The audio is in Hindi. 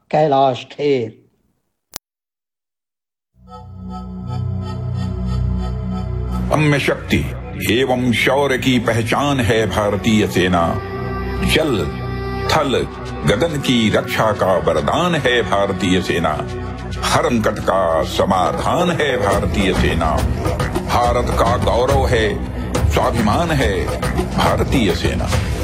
कैलाश खेर। दम्य शक्ति एवं शौर्य की पहचान है भारतीय सेना। जल थल गगन की रक्षा का वरदान है भारतीय सेना। हर संकट का समाधान है भारतीय सेना। भारत का गौरव है, स्वाभिमान है भारतीय सेना।